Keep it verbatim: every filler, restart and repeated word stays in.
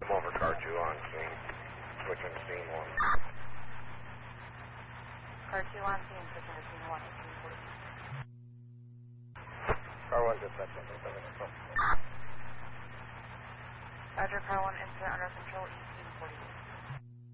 Come over, car two on scene. Switching to scene one. Car two on scene, switching to scene one, eighteen forty. Car one just that's seven. Roger, car one, incident under control, eighteen forty.